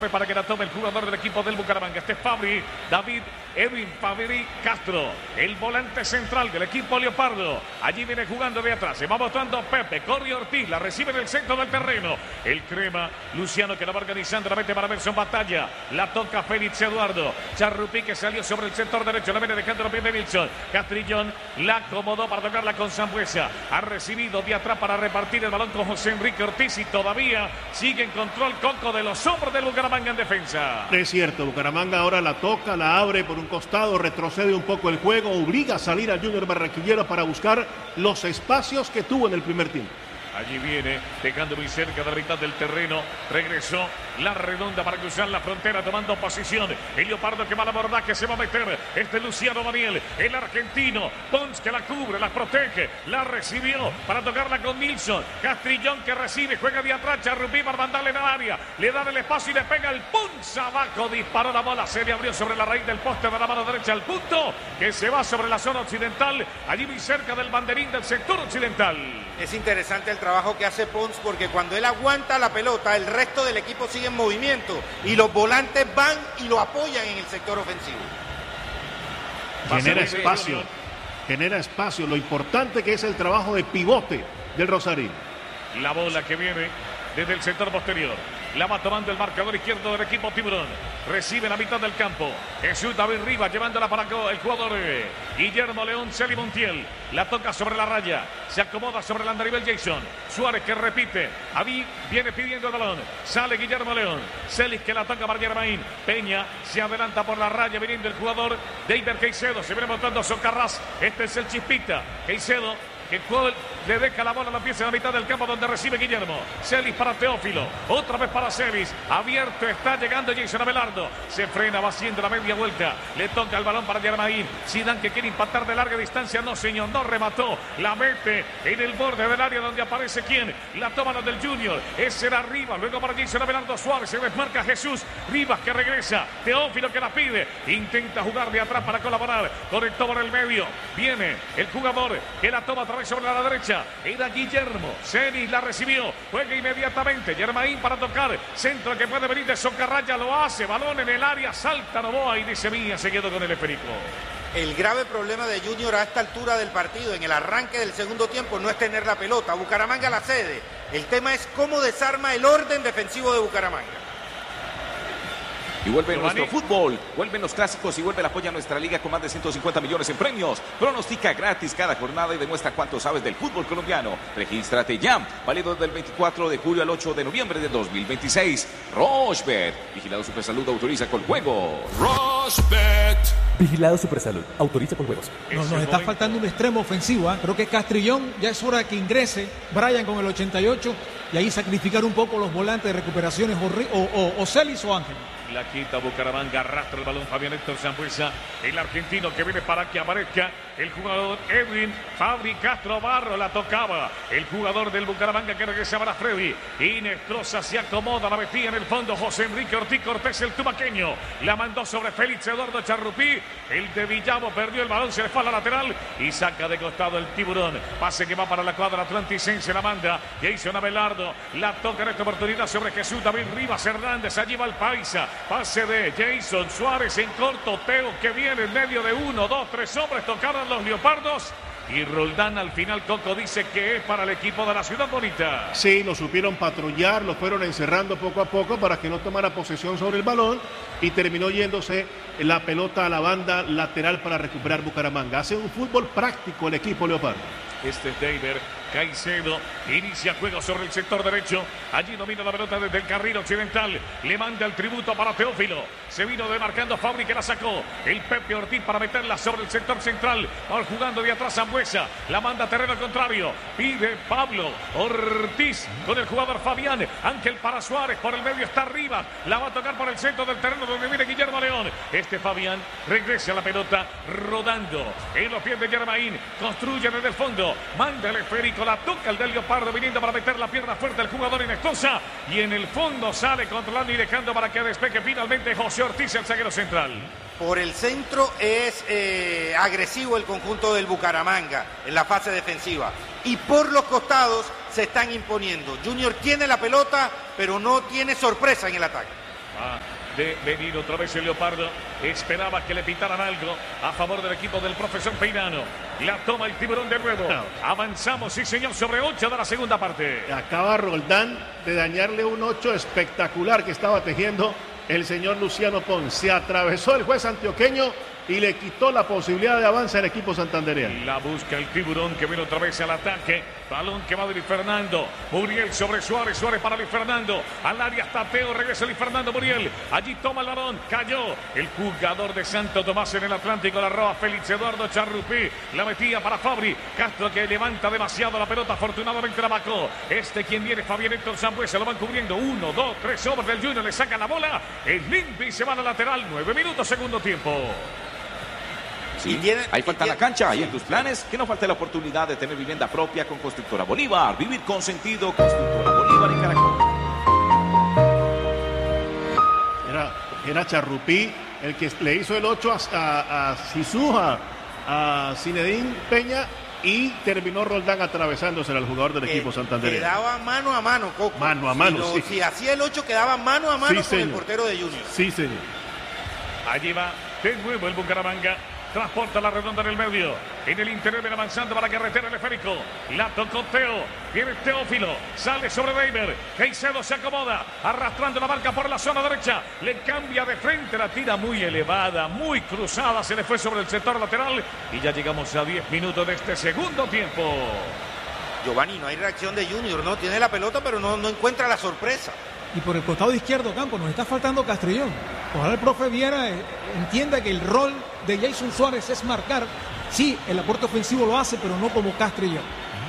para que la tome el jugador del equipo del Bucaramanga. Este es Fabri, David Edwin Fabri Castro, el volante central del equipo leopardo. Allí viene jugando de atrás, se va botando Pepe, corre Ortiz, la recibe en el centro del terreno. El crema, Luciano, que la va organizando, la mete para Verson Batalla, la toca Félix Eduardo. Charrupí, que salió sobre el sector derecho, la viene dejando los pies de Wilson. Castrillón la acomodó para tocarla con Sambuesa. Ha recibido de atrás para repartir el balón con José Enrique Ortiz y todavía sigue en control Coco de los hombros del Bucaramanga en defensa. Es cierto, Bucaramanga ahora la toca, la abre por un costado, retrocede un poco el juego, obliga a salir a Junior Barranquillero para buscar los espacios que tuvo en el primer tiempo. Allí viene, dejando muy cerca de la mitad del terreno. Regresó la redonda para cruzar la frontera, tomando posición. El leopardo que va a la borda, que se va a meter. Luciano Daniel, el argentino. Pons, que la cubre, la protege. La recibió para tocarla con Nilsson. Castrillón, que recibe, juega de atrás. Charrupí para mandarle en el área. Le da el espacio y le pega el Pons abajo. Disparó la bola, se le abrió sobre la raíz del poste de la mano derecha al punto, que se va sobre la zona occidental. Allí muy cerca del banderín del sector occidental. Es interesante el trabajo que hace Pons, porque cuando él aguanta la pelota, el resto del equipo sigue en movimiento y los volantes van y lo apoyan en el sector ofensivo. Genera espacio, lo importante que es el trabajo de pivote del Rosario. La bola que viene desde el sector posterior. La va tomando el marcador izquierdo del equipo Tiburón. Recibe la mitad del campo. Jesús David Rivas llevándola para el jugador Guillermo León Celi Montiel. La toca sobre la raya. Se acomoda sobre el andarivel Jason. Suárez, que repite. Aví viene pidiendo el balón. Sale Guillermo León. Celis, que la toca para Germain. Peña se adelanta por la raya viniendo el jugador David Caicedo. Se viene montando Socarrás. Este es el Chispita. Caicedo, que le deja la bola a la pieza en la mitad del campo donde recibe Guillermo. Celis para Teófilo. Otra vez para Celis. Abierto está llegando Jason Abelardo. Se frena, va haciendo la media vuelta. Le toca el balón para Germain. Zidane, que quiere impactar de larga distancia. No, señor, no remató. La mete en el borde del área donde aparece ¿quién? La toma los del Junior. Ese era Rivas. Luego para Jason Abelardo Suárez. Se desmarca Jesús. Rivas, que regresa. Teófilo, que la pide. Intenta jugar de atrás para colaborar. Conectó por el medio. Viene el jugador que la toma a través sobre la derecha. Era Guillermo. Celis la recibió. Juega inmediatamente. Germain para tocar. Centro que puede venir de Socarraya. Lo hace. Balón en el área. Salta Novoa y dice Mía. Se quedó con el esférico. El grave problema de Junior a esta altura del partido, en el arranque del segundo tiempo, no es tener la pelota. Bucaramanga la cede. El tema es cómo desarma el orden defensivo de Bucaramanga. Y vuelve nuestro fútbol, vuelven los clásicos y vuelve el apoyo a nuestra liga con más de 150 millones en premios. Pronostica gratis cada jornada y demuestra cuánto sabes del fútbol colombiano. Regístrate ya, válido del 24 de julio al 8 de noviembre de 2026. Rochebet, Vigilado Supersalud, autoriza con juego. Rochebet. Vigilado Supersalud, autoriza con juegos. Nos está faltando un extremo ofensivo, ¿eh? Creo que Castrillón ya es hora de que ingrese. Brian con el 88 y ahí sacrificar un poco los volantes de recuperaciones o Celis o Ángel. La quita Bucaramanga, arrastra el balón Fabián Héctor Sambuesa, el argentino que viene para que aparezca el jugador Edwin Fabri Castro Barro. La tocaba el jugador del Bucaramanga, que regresaba a Freddy. Inestrosa se acomoda, la metía en el fondo José Enrique Ortiz Cortés, el tumaqueño. La mandó sobre Félix Eduardo Charrupí. El de Villavo perdió el balón, se le fue a la lateral y saca de costado el Tiburón. Pase que va para la cuadra atlanticense, la manda Jason Abelardo. La toca en esta oportunidad sobre Jesús David Rivas Hernández. Allí va el Paisa. Pase de Jason Suárez en corto. Teo, que viene en medio de 1, 2, 3 hombres. Tocaron los leopardos. Y Roldán al final, Coco, dice que es para el equipo de la Ciudad Bonita. Sí, lo supieron patrullar, lo fueron encerrando poco a poco para que no tomara posesión sobre el balón y terminó yéndose la pelota a la banda lateral para recuperar Bucaramanga. Hace un fútbol práctico el equipo leopardo. Este es David Caicedo, inicia juego sobre el sector derecho. Allí domina la pelota desde el carril occidental. Le manda el tributo para Teófilo. Se vino demarcando Fabri, que la sacó. El Pepe Ortiz para meterla sobre el sector central. Va jugando de atrás Sambuesa. La manda a terreno contrario. Pide Pablo Ortiz con el jugador Fabián. Ángel para Suárez. Por el medio está arriba. La va a tocar por el centro del terreno donde viene Guillermo León. Este Fabián regresa a la pelota rodando en los pies de Germain. Construye desde el fondo. Manda el esférico. La toca el del leopardo viniendo para meter la pierna fuerte el jugador Inestrosa. Y en el fondo sale controlando y dejando para que despegue finalmente José Ortiz, el zaguero central. Por el centro es agresivo el conjunto del Bucaramanga en la fase defensiva. Y por los costados se están imponiendo. Junior tiene la pelota, pero no tiene sorpresa en el ataque. de venir otra vez el Leopardo. Esperaba que le pitaran algo a favor del equipo del profesor Peirano. La toma el Tiburón de nuevo. Avanzamos, sí señor, sobre 8 de la segunda parte. Acaba Roldán de dañarle un 8 espectacular que estaba tejiendo el señor Luciano Pons. Se atravesó el juez antioqueño y le quitó la posibilidad de avance al equipo santandereano. La busca el Tiburón, que viene otra vez al ataque. Balón que va de Luis Fernando. Muriel sobre Suárez. Suárez para Luis Fernando. Al área está Teo. Regresa Luis Fernando Muriel. Allí toma el balón. Cayó el jugador de Santo Tomás en el Atlántico. La roba Félix Eduardo Charrupí. La metía para Fabri. Castro, que levanta demasiado la pelota. Afortunadamente la bajó. Quien viene, Fabián Héctor Sambuesa. Lo van cubriendo. 1, 2, 3 hombres del Junior. Le sacan la bola. Es limpio y se va a la lateral. 9 minutos, segundo tiempo. Sí, ahí falta la cancha, y en tus planes, que no falte la oportunidad de tener vivienda propia con Constructora Bolívar. Vivir con sentido, Constructora Bolívar y Caracol. Era Charrupí el que le hizo el 8 a Sisuja, a Zinedine Peña, y terminó Roldán atravesándose al jugador del equipo santandereano. Quedaba mano a mano, Coco. Mano a mano, sí. Si hacía el 8, quedaba mano a mano sí, con el portero de Junior. Sí, señor. Allí va de nuevo el Bucaramanga. Transporta la redonda en el medio. En el interior viene avanzando para la carretera el esférico. La tocó Teo. Viene Teófilo. Sale sobre Reiber. Caicedo se acomoda. Arrastrando la marca por la zona derecha. Le cambia de frente. La tira muy elevada. Muy cruzada. Se le fue sobre el sector lateral. Y ya llegamos a 10 minutos de este segundo tiempo. Giovanni, no hay reacción de Junior, ¿no? Tiene la pelota, pero no encuentra la sorpresa. Y por el costado izquierdo, Campo, nos está faltando Castrillón. Ojalá el profe Viera entienda que el rol de Jason Suárez es marcar. Sí, el aporte ofensivo lo hace, pero no como Castrillón.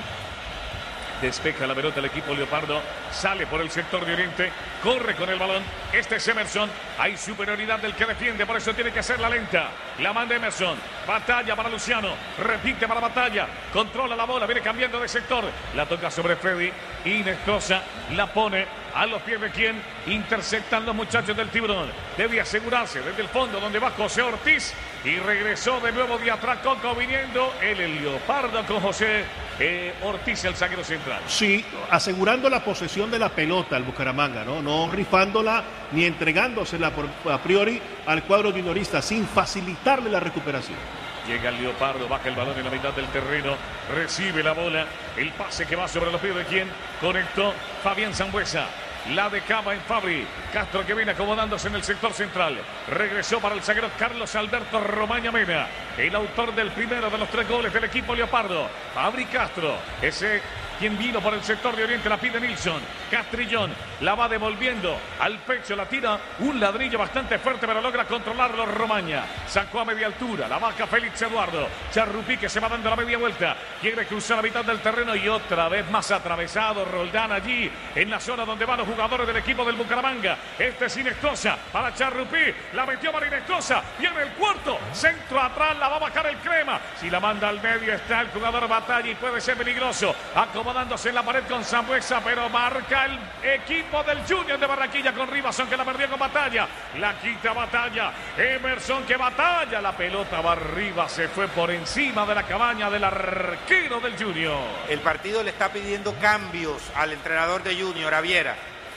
Despeja la pelota el equipo Leopardo. Sale por el sector de oriente. Corre con el balón. Este es Emerson. Hay superioridad del que defiende. Por eso tiene que hacerla lenta. La manda Emerson. Batalla para Luciano. Repite para Batalla. Controla la bola. Viene cambiando de sector. La toca sobre Freddy. Inestrosa. La pone a los pies de quien interceptan los muchachos del Tiburón. Debe asegurarse desde el fondo donde va José Ortiz. Y regresó de nuevo de atrás Coco viniendo el Leopardo con José Ortiz, el zaguero central. Sí, asegurando la posesión de la pelota al Bucaramanga, no rifándola ni entregándosela a priori al cuadro juniorista, sin facilitarle la recuperación. Llega el Leopardo, baja el balón en la mitad del terreno, recibe la bola, el pase que va sobre los pies de quien conectó Fabián Sambuesa. La decaba en Fabri. Castro, que viene acomodándose en el sector central. Regresó para el zaguero Carlos Alberto Romaña Mena, el autor del primero de los 3 goles del equipo Leopardo. Fabri Castro, ese quien vino por el sector de oriente, la pide Nilsson. Castrillón la va devolviendo al pecho, la tira un ladrillo bastante fuerte, pero logra controlarlo Romaña. Sacó a media altura, la baja Félix Eduardo. Charrupí, que se va dando la media vuelta, quiere cruzar la mitad del terreno y otra vez más atravesado Roldán allí en la zona donde van los jugadores del equipo del Bucaramanga. Este es Inestrosa para Charrupí, la metió para Inestrosa, viene el cuarto, centro atrás, la va a bajar el Crema. Si la manda al medio está el jugador Batalla y puede ser peligroso. Acomodándose en la pared con Sambuesa, pero marca el equipo del Junior de Barranquilla con Rivas, que la perdió con Batalla. La quita Batalla. Emerson, que batalla. La pelota va arriba, se fue por encima de la cabaña del arquero del Junior. El partido le está pidiendo cambios al entrenador de Junior, a Viera.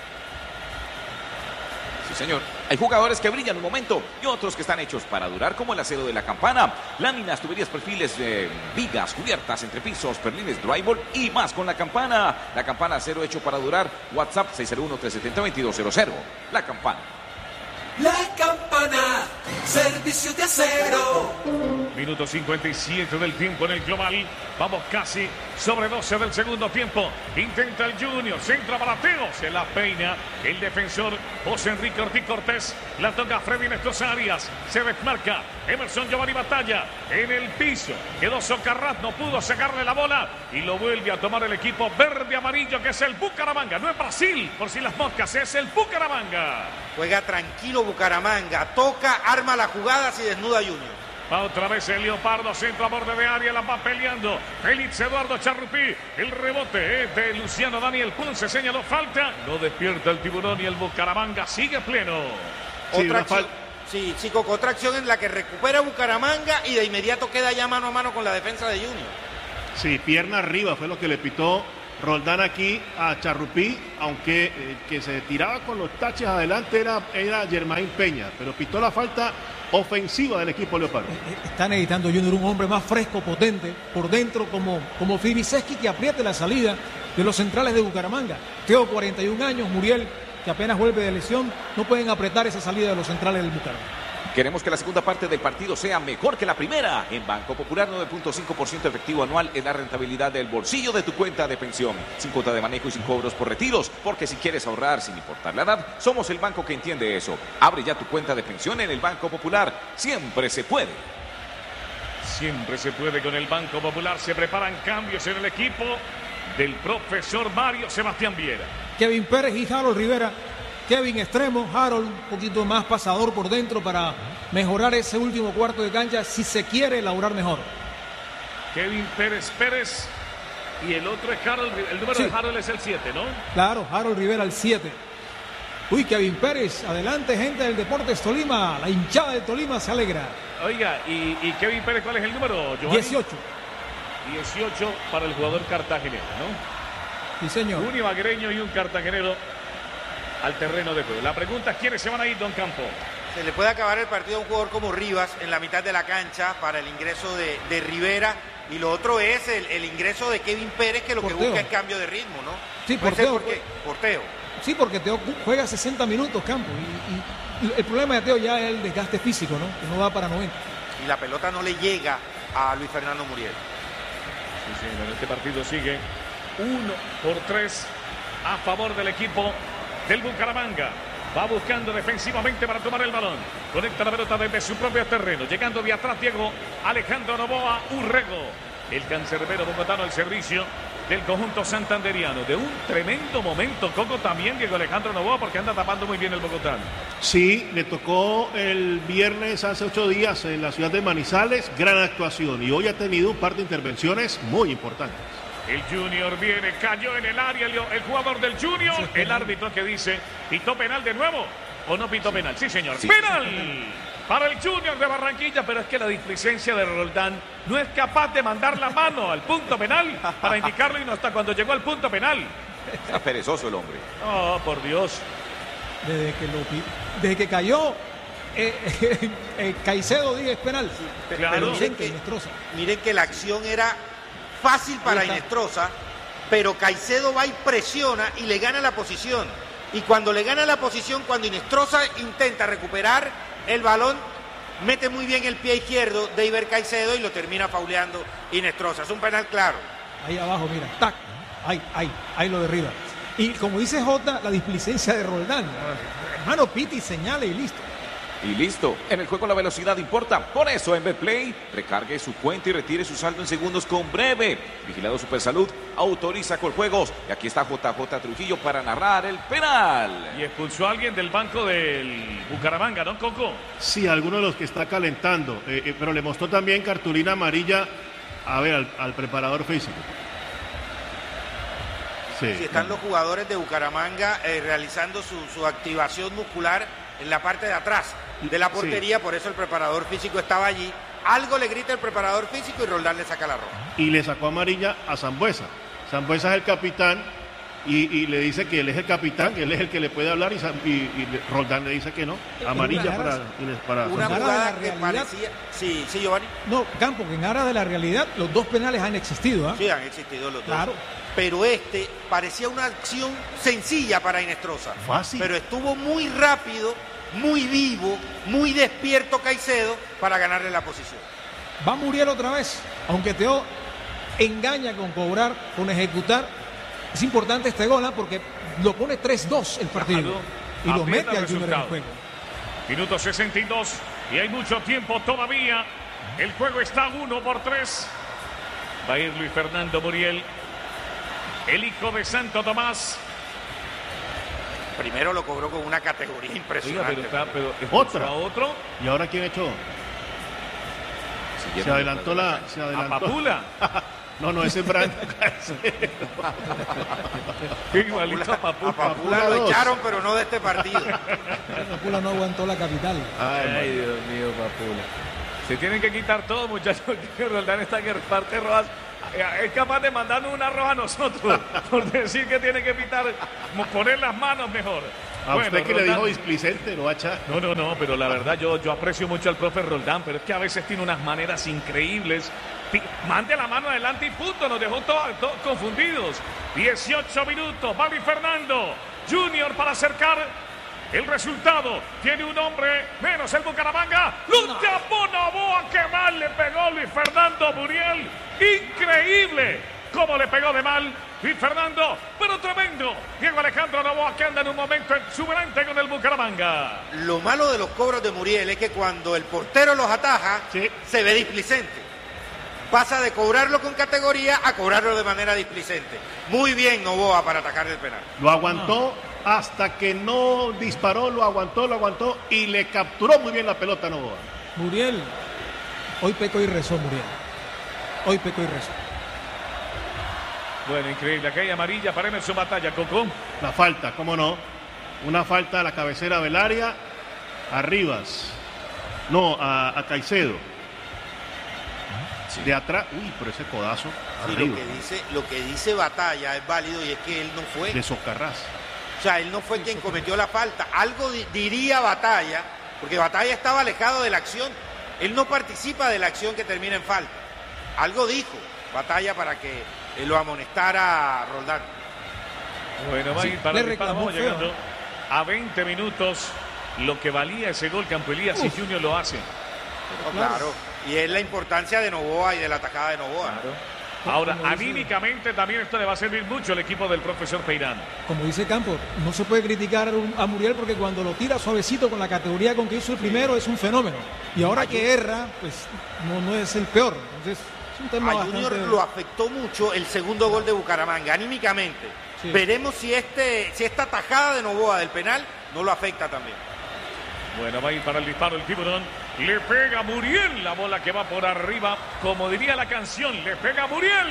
Sí, señor. Hay jugadores que brillan un momento y otros que están hechos para durar, como el acero de la campana. Láminas, tuberías, perfiles, vigas, cubiertas, entrepisos, perlines, drywall y más con la campana. La campana, acero hecho para durar. WhatsApp 601-370-2200. La campana. La campana, servicio de acero. Minuto 57 del tiempo en el global. Vamos casi sobre 12 del segundo tiempo. Intenta el Junior, centra para Teo, se la peina el defensor José Enrique Ortiz Cortés. La toca Freddy Néstor Arias, se desmarca Emerson Giovanni Batalla en el piso. Quedó Socarrat, no pudo sacarle la bola y lo vuelve a tomar el equipo verde-amarillo, que es el Bucaramanga. No es Brasil, por si las moscas, es el Bucaramanga. Juega tranquilo Bucaramanga, toca, arma las jugadas y desnuda a Junior. Va otra vez el Leopardo, centro a borde de área, la va peleando Félix Eduardo Charrupí. El rebote es de Luciano Daniel Ponce, señaló falta. No despierta el Tiburón y el Bucaramanga sigue pleno. Otra acción, sí, Coco, otra acción en la que recupera Bucaramanga y de inmediato queda ya mano a mano con la defensa de Junior. Sí, pierna arriba fue lo que le pitó Roldán aquí a Charrupí, aunque el que se tiraba con los taches adelante era Germain Peña, pero pitó la falta ofensiva del equipo leopardo. Está necesitando Junior un hombre más fresco, potente, por dentro, como Fibiseski, que apriete la salida de los centrales de Bucaramanga. Teo, 41 años, Muriel, que apenas vuelve de lesión, no pueden apretar esa salida de los centrales del Bucaramanga. Queremos que la segunda parte del partido sea mejor que la primera. En Banco Popular, 9.5% efectivo anual es la rentabilidad del bolsillo de tu cuenta de pensión. Sin cuota de manejo y sin cobros por retiros. Porque si quieres ahorrar sin importar la edad, somos el banco que entiende eso. Abre ya tu cuenta de pensión en el Banco Popular. Siempre se puede. Siempre se puede con el Banco Popular. Se preparan cambios en el equipo del profesor Mario Sebastián Viera. Kevin Pérez y Harold Rivera. Kevin extremo, Harold un poquito más pasador por dentro para mejorar ese último cuarto de cancha si se quiere elaborar mejor. Kevin Pérez y el otro es Harold. El número de Harold es el 7, ¿no? Claro, Harold Rivera el 7. Uy, Kevin Pérez, adelante gente del Deportes Tolima, la hinchada de Tolima se alegra. Oiga, ¿y Kevin Pérez cuál es el número, Giovanni? 18. 18 para el jugador cartagenero, ¿no? Sí, señor. Un ibaguereño y un cartagenero al terreno de juego. La pregunta es ¿quiénes se van a ir, don Campo? Se le puede acabar el partido a un jugador como Rivas en la mitad de la cancha para el ingreso de Rivera, y lo otro es el ingreso de Kevin Pérez, que lo Porteo. que busca es cambio de ritmo, ¿no? Sí, Puede ser Porteo. Porteo. Sí, porque Teo juega 60 minutos, Campo, y el problema de Teo ya es el desgaste físico, ¿no? Que no va para 90. Y la pelota no le llega a Luis Fernando Muriel. Sí, señor, este partido sigue 1-3 a favor del equipo del Bucaramanga. Va buscando defensivamente para tomar el balón. Conecta la pelota desde su propio terreno. Llegando de atrás Diego Alejandro Novoa Urrego. El cancerbero bogotano al servicio del conjunto santanderiano. De un tremendo momento, Coco, también Diego Alejandro Novoa, porque anda tapando muy bien el bogotano. Sí, le tocó el viernes hace 8 días en la ciudad de Manizales. Gran actuación. Y hoy ha tenido un par de intervenciones muy importantes. El Junior viene, cayó en el área el jugador del Junior. El árbitro que dice, ¿pitó penal de nuevo o no pitó penal? Sí, señor. Sí. ¡Penal! Para el Junior de Barranquilla, pero es que la displicencia de Roldán no es capaz de mandar la mano al punto penal para indicarlo, y no hasta cuando llegó al punto penal. Está perezoso el hombre. Oh, por Dios. Desde que cayó Caicedo, dice, es penal. Claro. Miren que la acción era fácil para Inestrosa, pero Caicedo va y presiona y le gana la posición. Y cuando le gana la posición, cuando Inestrosa intenta recuperar el balón, mete muy bien el pie izquierdo de Iber Caicedo y lo termina fauleando Inestrosa. Es un penal claro. Ahí abajo, mira, tac, ahí lo derriba. Y como dice Jota, la displicencia de Roldán. Hermano, piti, señale y listo. Y listo, en el juego la velocidad importa. Por eso en Betplay, recargue su cuenta y retire su saldo en segundos con Breve. Vigilado Supersalud, autoriza Coljuegos. Y aquí está JJ Trujillo para narrar el penal. Y expulsó a alguien del banco del Bucaramanga, ¿no, Coco? Sí, alguno de los que está calentando. Pero le mostró también cartulina amarilla, a ver, al preparador físico. Sí. Si están los jugadores de Bucaramanga realizando su activación muscular en la parte de atrás de la portería, por eso el preparador físico estaba allí. Algo le grita el preparador físico y Roldán le saca la roja. Y le sacó amarilla a Sambuesa. Sambuesa es el capitán y le dice que él es el capitán, que él es el que le puede hablar, y Roldán le dice que no. Amarilla para Una jugada que parecía... Sí, Giovanni. No, Campo, que en aras de la realidad, los dos penales han existido, ¿eh? Sí, han existido los Claro. dos. Pero este parecía una acción sencilla para Inestrosa. Fácil. Pero estuvo muy rápido, muy vivo, muy despierto Caicedo para ganarle la posición. Va Muriel otra vez, aunque Teo engaña con cobrar, con ejecutar. Es importante este gol, ¿eh? Porque lo pone 3-2 el partido. Claro. Y lo Aprieta mete el al Junior en el resultado. juego. Minuto 62 y hay mucho tiempo todavía. El juego está 1-3. Va a ir Luis Fernando Muriel, el hijo de Santo Tomás. Primero lo cobró con una categoría Oiga, impresionante. pero Otra. a otro. ¿Y ahora quién echó? Se adelantó A Papula. No, ese es Brando. Igualito a Papula. A Papula Papula lo dos. echaron, pero no de este partido. Papula no aguantó la capital. Ay, Dios mío, Papula. Se tienen que quitar todo, muchachos. Que Roldán está que reparte rojas es capaz de mandarnos una roja a nosotros por decir que tiene que pitar, poner las manos mejor. A usted que le dijo displicente, lo va a echar. No, pero la verdad yo aprecio mucho al profe Roldán, pero es que a veces tiene unas maneras increíbles. Mande la mano adelante y punto, nos dejó todos confundidos. 18 minutos, va Luis Fernando Junior para acercar el resultado. Tiene un hombre menos el Bucaramanga. Lo tapó Novoa, que mal le pegó Luis Fernando Muriel. Increíble cómo le pegó de mal Luis Fernando, pero tremendo Diego Alejandro Novoa, que anda en un momento exuberante con el Bucaramanga. Lo malo de los cobros de Muriel es que cuando el portero los ataja, se ve displicente. Pasa de cobrarlo con categoría a cobrarlo de manera displicente. Muy bien Novoa para atacar el penal. Lo aguantó hasta que no disparó, lo aguantó y le capturó muy bien la pelota a Novoa. Muriel, hoy pecó y rezó Muriel. Hoy pecó y rezó. Bueno, increíble. Aquella amarilla para Emerson Batalla, Coco. La falta, cómo no. Una falta a la cabecera del área, a Rivas. No, a Caicedo. Sí. De atrás, pero ese codazo. Sí, lo que dice Batalla es válido y es que él no fue. De Socarrás. O sea, él no fue quien cometió la falta. Algo diría Batalla, porque Batalla estaba alejado de la acción. Él no participa de la acción que termina en falta. Algo dijo Batalla para que lo amonestara Roldán. Bueno, va a ir para el disparo. Vamos llegando a 20 minutos. Lo que valía ese gol, Campo Elías, si Junior lo hace. Claro. Y es la importancia de Novoa y de la atacada de Novoa. Claro. Ahora, anímicamente también esto le va a servir mucho al equipo del profesor Peirano. Como dice Campos, no se puede criticar a Muriel porque cuando lo tira suavecito con la categoría con que hizo el primero es un fenómeno. Y ahora que erra, pues no es el peor. Entonces, es un tema a Junior lo afectó mucho el segundo gol de Bucaramanga, anímicamente. Sí. Veremos si esta tajada de Novoa del penal no lo afecta también. Bueno, va a ir para el disparo el tiburón. Le pega Muriel, la bola que va por arriba, como diría la canción, le pega Muriel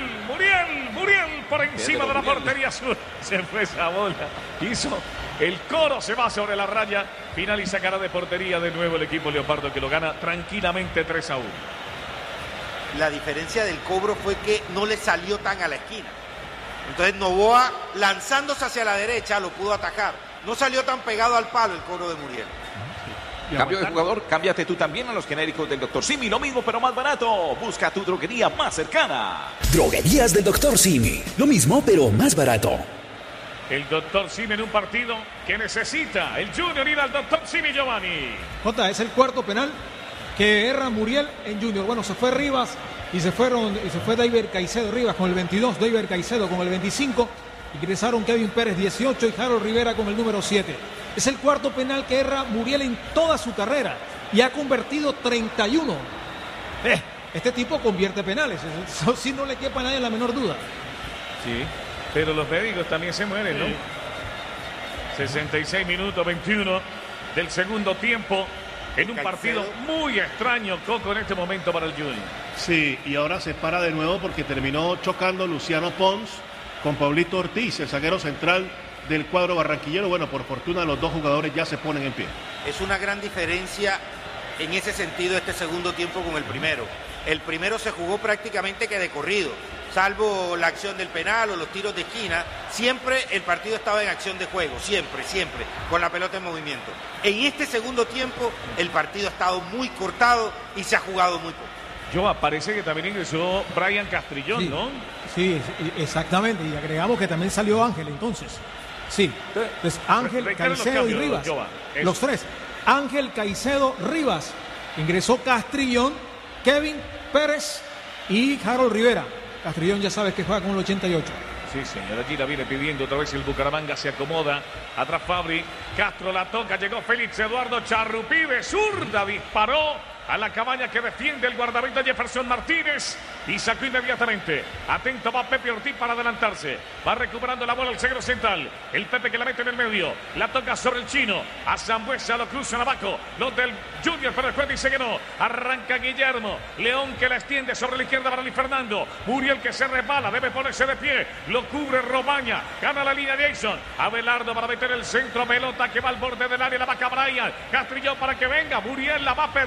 por encima de la portería sur. Se fue esa bola, hizo el coro, se va sobre la raya, final y sacará de portería de nuevo el equipo leopardo, que lo gana tranquilamente 3-1. La diferencia del cobro fue que no le salió tan a la esquina. Entonces Novoa, lanzándose hacia la derecha, lo pudo atacar. No salió tan pegado al palo el cobro de Muriel. Cambio de jugador, cámbiate tú también a los genéricos del Dr. Simi, lo mismo pero más barato. Busca tu droguería más cercana. Droguerías del Dr. Simi, lo mismo pero más barato. El Dr. Simi en un partido que necesita el Junior ir al Dr. Simi, Giovanni. Jota, es el cuarto penal que erra Muriel en Junior. Bueno, se fue Rivas y se fue David Caicedo. Rivas con el 22, David Caicedo con el 25. Ingresaron Kevin Pérez 18 y Harold Rivera con el número 7. Es el cuarto penal que erra Muriel en toda su carrera y ha convertido 31. Este tipo convierte penales, eso sí no le quepa a nadie la menor duda. Sí, pero los médicos también se mueren, ¿no? 66 minutos 21 del segundo tiempo en un partido muy extraño, Coco, en este momento para el Junior. Sí, y ahora se para de nuevo porque terminó chocando Luciano Pons con Pablito Ortiz, el zaguero central del cuadro barranquillero. Bueno, por fortuna los dos jugadores ya se ponen en pie. Es una gran diferencia en ese sentido este segundo tiempo con el primero. El primero se jugó prácticamente que de corrido, salvo la acción del penal o los tiros de esquina. Siempre el partido estaba en acción de juego, siempre, con la pelota en movimiento. En este segundo tiempo el partido ha estado muy cortado y se ha jugado muy poco. Parece que también ingresó Brian Castrillón, sí, ¿no? Sí, exactamente, y agregamos que también salió Ángel entonces. Sí, entonces Ángel, Caicedo y Rivas. Los tres. Ángel, Caicedo, Rivas. Ingresó Castrillón, Kevin Pérez y Harold Rivera. Castrillón ya sabes que juega con el 88. Sí, señor, allí la viene pidiendo otra vez el Bucaramanga, se acomoda. Atrás Fabri, Castro la toca, llegó Félix Eduardo Charrupí de zurda, disparó a la cabaña que defiende el guardameta Jefferson Martínez y sacó inmediatamente. Atento va Pepe Ortiz para adelantarse. Va recuperando la bola el zaguero central. El Pepe que la mete en el medio. La toca sobre el chino. A Zambuesa lo cruzan abajo. Los del Junior, pero después dice que no. Arranca Guillermo. León que la extiende sobre la izquierda para Luis Fernando. Muriel que se resbala. Debe ponerse de pie. Lo cubre Romaña. Gana la línea Jason. Abelardo para meter el centro. Pelota que va al borde del área. La vaca Brian. Castrillón para que venga. Muriel la va a pedir.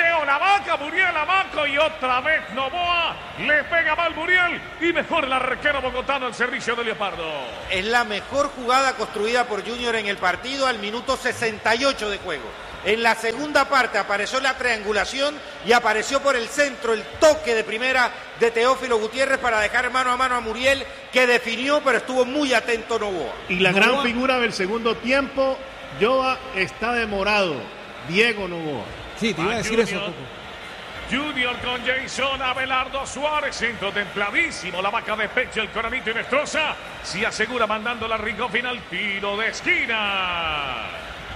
Teo, la vaca, Muriel abajo y otra vez Novoa le pega mal Muriel y mejor el arquero bogotano al servicio de Leopardo. Es la mejor jugada construida por Junior en el partido al minuto 68 de juego. En la segunda parte apareció la triangulación y apareció por el centro el toque de primera de Teófilo Gutiérrez para dejar mano a mano a Muriel, que definió, pero estuvo muy atento Novoa. Y la gran figura del segundo tiempo, Joa, está demorado. Diego Novoa. Sí, te iba a decir eso, Coco. Junior con Jason Abelardo Suárez, centro templadísimo, la vaca de pecho, el Coranito Inestrosa, se asegura mandando la rincón final, tiro de esquina.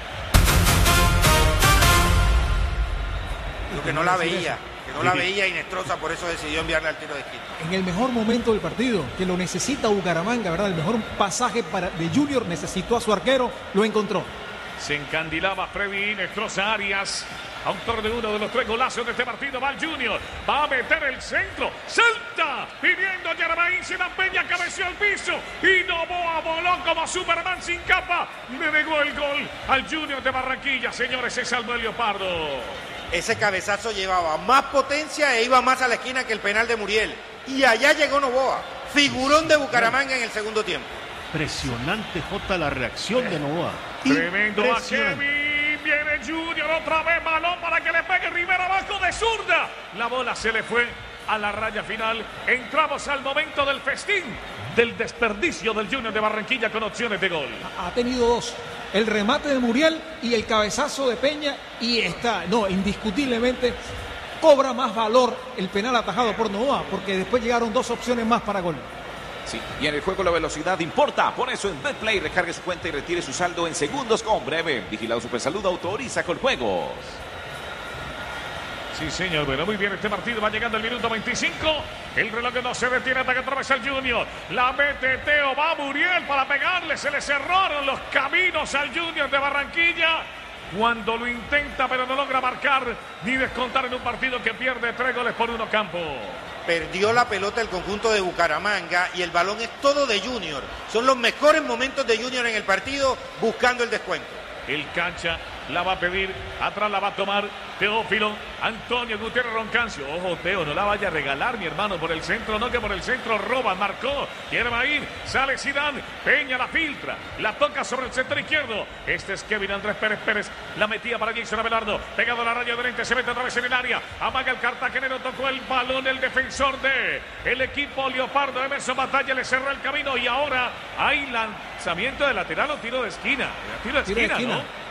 Que no la veía, Inestrosa, por eso decidió enviarle al tiro de esquina. En el mejor momento del partido, que lo necesita Bucaramanga, ¿verdad? El mejor pasaje de Junior, necesitó a su arquero, lo encontró. Se encandilaba Freddy Inestrosa Arias, autor de uno de los 3 golazos de este partido. Va el Junior, va a meter el centro, salta, pidiendo a Germain, se la Peña, cabeció al piso y Novoa voló como Superman sin capa. Le negó el gol al Junior de Barranquilla, señores, se salvó el Leopardo. Ese cabezazo llevaba más potencia e iba más a la esquina que el penal de Muriel. Y allá llegó Novoa, figurón de Bucaramanga en el segundo tiempo. Impresionante, Jota, la reacción de Novoa. Tremendo a Kevin, viene Junior, otra vez balón para que le pegue Rivera abajo de zurda. La bola se le fue a la raya final. Entramos al momento del festín, del desperdicio del Junior de Barranquilla con opciones de gol. Ha tenido 2. El remate de Muriel y el cabezazo de Peña, y indiscutiblemente cobra más valor el penal atajado por Novoa, porque después llegaron 2 opciones más para gol. Sí, y en el juego la velocidad importa. Por eso en Betplay recargue su cuenta y retire su saldo en segundos con Breve. Vigilado Supersalud, autoriza con juegos. Sí, señor, bueno, muy bien este partido, va llegando el minuto 25, el reloj no se detiene hasta que atraviesa el Junior, la mete Teo, va Muriel para pegarle, se le cerraron los caminos al Junior de Barranquilla, cuando lo intenta pero no logra marcar ni descontar en un partido que pierde 3 goles por 1 campo. Perdió la pelota el conjunto de Bucaramanga y el balón es todo de Junior, son los mejores momentos de Junior en el partido buscando el descuento. El cancha la va a pedir, atrás la va a tomar Teófilo, Antonio Gutiérrez Roncancio. Ojo, Teo, no la vaya a regalar, mi hermano, por el centro, no, que por el centro roba, marcó, quiere ir, sale Zidane, Peña la filtra, la toca sobre el centro izquierdo. Este es Kevin Andrés Pérez, la metía para Jason Abelardo, pegado a la raya de frente, se mete otra vez en el área, amaga el cartagenero, tocó el balón, el defensor de el equipo Leopardo, Emerson Batalla, le cerró el camino y ahora hay lanzamiento de lateral o tiro de esquina, tiro de esquina, ¿no?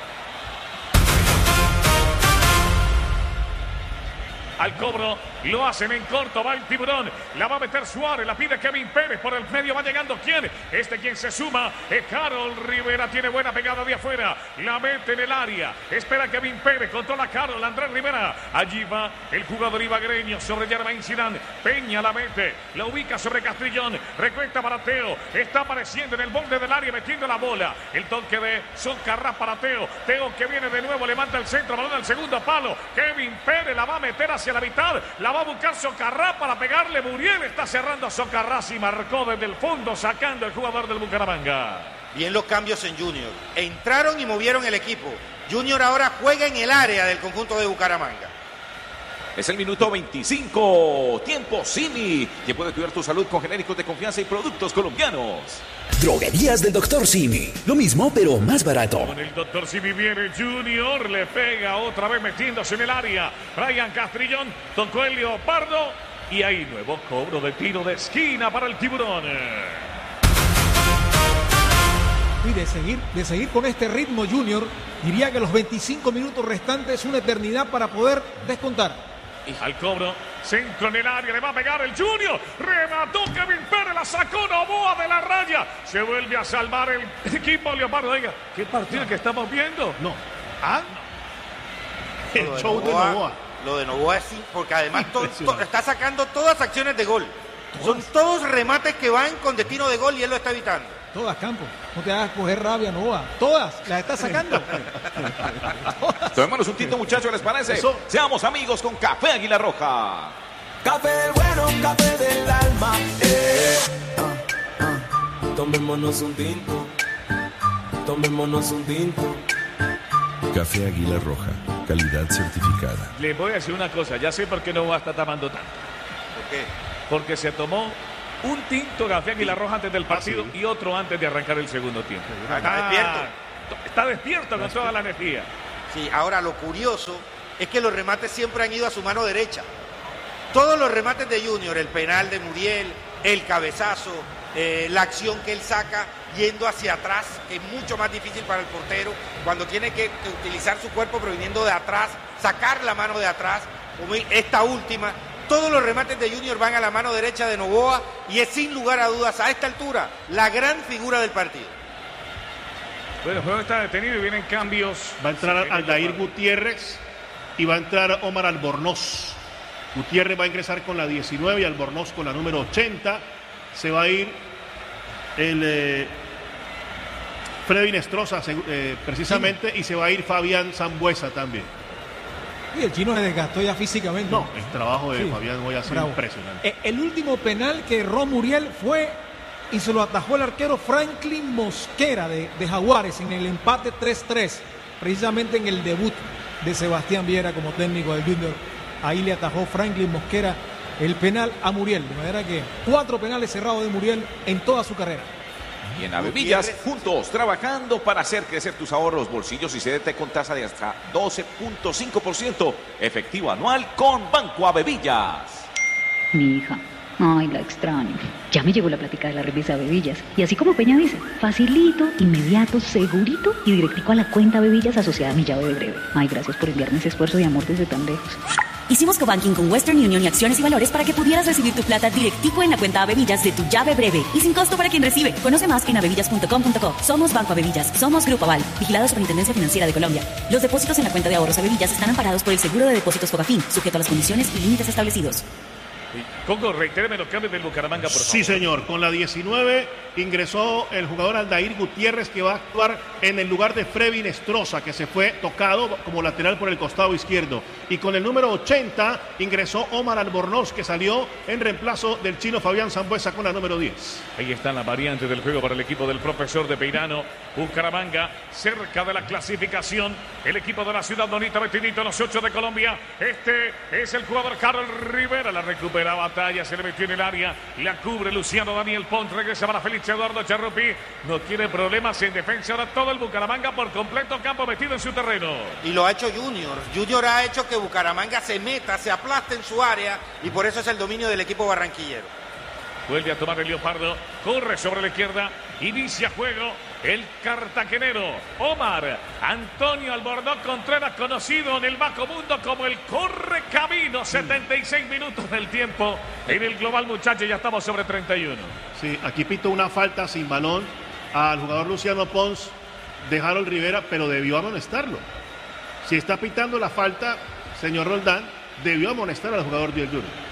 Al cobro, lo hacen en corto, va el Tiburón, la va a meter Suárez, la pide Kevin Pérez, por el medio va llegando, ¿quién? Quien se suma, Carol Rivera, tiene buena pegada de afuera, la mete en el área, espera Kevin Pérez, controla Carol, Andrés Rivera, allí va el jugador ibagreño sobre Germain Zidane, Peña la mete, la ubica sobre Castrillón, recuesta para Teo, está apareciendo en el borde del área, metiendo la bola, el toque de Socarrás para Teo que viene de nuevo, levanta el centro, balón al segundo palo, Kevin Pérez la va a meter hacia la mitad, la va a buscar Socarrás para pegarle, Muriel está cerrando a Socarrás y marcó desde el fondo, sacando el jugador del Bucaramanga. Bien los cambios en Junior, entraron y movieron el equipo. Junior ahora juega en el área del conjunto de Bucaramanga. Es el minuto 25, tiempo Simi, que puede cuidar tu salud con genéricos de confianza y productos colombianos. Droguerías del Dr. Simi, lo mismo pero más barato. Con el Dr. Simi viene Junior, le pega otra vez metiéndose en el área. Brian Castrillón tocó el Leopardo y hay nuevo cobro de tiro de esquina para el Tiburón. Y de seguir con este ritmo Junior, diría que los 25 minutos restantes es una eternidad para poder descontar. Al cobro, centro en el área, le va a pegar el Junior, remató Kevin Pérez, la sacó Novoa de la raya, se vuelve a salvar el equipo Leopardo. Oiga, ¿qué partido que estamos viendo? No. ¿Ah? El show de Novoa. Lo de Novoa es sí, porque además está sacando todas acciones de gol. Son todos remates que van con destino de gol y él lo está evitando. Todas, Campo. No te hagas coger rabia, Novoa. Todas las está sacando. Tomémonos un tinto, muchachos, ¿les parece? Eso. Seamos amigos con Café Águila Roja. Café del bueno, café del alma. Tomémonos un tinto. Tomémonos un tinto. Café Águila Roja. calidad certificada. Les voy a decir una cosa, ya sé por qué no va a estar tomando tanto. ¿Por qué? Porque se tomó un tinto café Águila Roja antes del partido y otro antes de arrancar el segundo tiempo. Está despierto con toda la energía. Sí, ahora lo curioso es que los remates siempre han ido a su mano derecha. Todos los remates de Junior, el penal de Muriel, el cabezazo, la acción que él saca yendo hacia atrás, que es mucho más difícil para el portero, cuando tiene que utilizar su cuerpo proviniendo de atrás, sacar la mano de atrás, como esta última. Todos los remates de Junior van a la mano derecha de Novoa y es sin lugar a dudas a esta altura la gran figura del partido. Bueno, el juego está detenido y vienen cambios. Va a entrar Aldair Gutiérrez y va a entrar Omar Albornoz. Gutiérrez va a ingresar con la 19 y Albornoz con la número 80. Se va a ir el Freddy Nestroza precisamente, y se va a ir Fabián Sambuesa también. Y el chino se desgastó ya físicamente. No, el trabajo de Fabián hoy ha sido impresionante. El último penal que erró Muriel fue y se lo atajó el arquero Franklin Mosquera de Jaguares en el empate 3-3, precisamente en el debut de Sebastián Viera como técnico del Junior. Ahí le atajó Franklin Mosquera el penal a Muriel, de manera que 4 penales cerrados de Muriel en toda su carrera. Y en Avevillas, juntos, trabajando para hacer crecer tus ahorros, bolsillos y CDT con tasa de hasta 12.5% efectivo anual con Banco Avevillas. Mi hija, ay, la extraño. Ya me llegó la plática de la revista Avevillas. Y así como Peña dice, facilito, inmediato, segurito y directico a la cuenta Avevillas asociada a mi llave de breve. Ay, gracias por enviarme ese esfuerzo de amor desde tan lejos. Hicimos cobanking con Western Union y Acciones y Valores para que pudieras recibir tu plata directico en la cuenta Avevillas de tu llave breve y sin costo para quien recibe. Conoce más en avevillas.com.co. Somos Banco Avevillas, somos Grupo Aval, vigilado Superintendencia Financiera de Colombia. Los depósitos en la cuenta de ahorros Avevillas están amparados por el Seguro de Depósitos Fogafín, sujeto a las condiciones y límites establecidos. Congo, reitéreme los cambios del Bucaramanga, por favor. Sí, señor. Con la 19 ingresó el jugador Aldair Gutiérrez, que va a actuar en el lugar de Freddy Nestroza, que se fue tocado como lateral por el costado izquierdo. Y con el número 80 ingresó Omar Albornoz, que salió en reemplazo del chino Fabián Sambuesa con la número 10. Ahí están las variantes del juego para el equipo del profesor de Peirano. Bucaramanga, cerca de la clasificación. El equipo de la ciudad bonita, metidito en los 8 de Colombia. Este es el jugador Carlos Rivera. La recupera Batalla, se le metió en el área. La cubre Luciano Daniel Pont. Regresa para Félix Eduardo Charrupi. No tiene problemas en defensa. Ahora todo el Bucaramanga por completo, campo metido en su terreno. Y lo ha hecho Junior. Junior ha hecho que Bucaramanga se meta, se aplaste en su área. Y por eso es el dominio del equipo barranquillero. Vuelve a tomar el Leopardo. Corre sobre la izquierda. Inicia juego el cartagenero Omar Antonio Albornoz Contreras, conocido en el bajo mundo como el Correcamino. 76 minutos del tiempo en el global, muchachos. Ya estamos sobre 31. Sí, aquí pito una falta sin balón al jugador Luciano Pons de Harold Rivera, pero debió amonestarlo. Si está pitando la falta, señor Roldán, debió amonestar al jugador del Junior.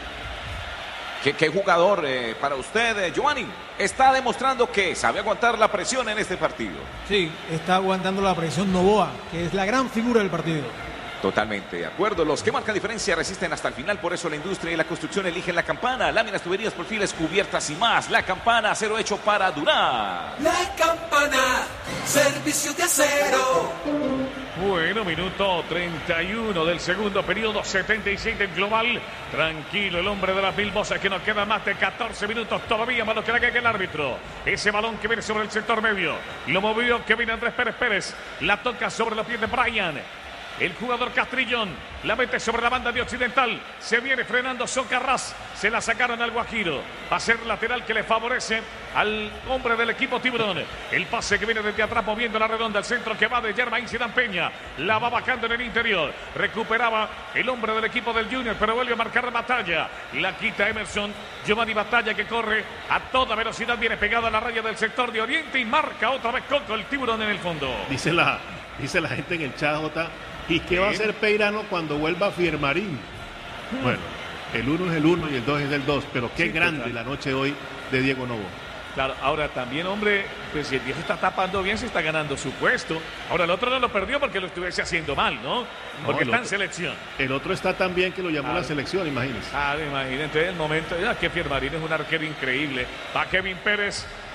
¿Qué jugador para usted, Giovanni? Está demostrando que sabe aguantar la presión en este partido. Sí, está aguantando la presión Novoa, que es la gran figura del partido. Totalmente de acuerdo. Los que marcan diferencia resisten hasta el final. Por eso la industria y la construcción eligen la Campana. Láminas, tuberías, perfiles, cubiertas y más. La Campana, acero hecho para durar. La Campana, servicio de acero. Bueno, minuto 31 del segundo periodo, 76 del global. Tranquilo el hombre de las mil voces, que nos queda más de 14 minutos todavía, más lo que haga que el árbitro. Ese balón que viene sobre el sector medio, lo movió Kevin Andrés Pérez. La toca sobre los pies de Brian. El jugador Castrillón la mete sobre la banda de Occidental. Se viene frenando Socarrás. Se la sacaron al Guajiro. Va a ser lateral que le favorece al hombre del equipo Tiburón. El pase que viene desde atrás moviendo la redonda. El centro que va de Germain Zidane Peña. La va bajando en el interior. Recuperaba el hombre del equipo del Junior, pero vuelve a marcar Batalla. La quita Emerson. Giovanni Batalla, que corre a toda velocidad. Viene pegado a la raya del sector de Oriente y marca otra vez Coco, el Tiburón en el fondo. Dice la gente en el chat, Jota. ¿Y qué va a hacer Peirano cuando vuelva Firmarín? Bueno, el 1 es el 1 y el 2 es el 2, pero qué grande total la noche hoy de Diego Novo. Claro, ahora también, hombre, pues si el viejo está tapando bien, se está ganando su puesto. Ahora el otro no lo perdió porque lo estuviese haciendo mal, ¿no? Porque está en selección. El otro está tan bien que lo llamó la selección, imagínense. Imagínense, entonces el momento, que Firmarín es un arquero increíble. Va Kevin Pérez.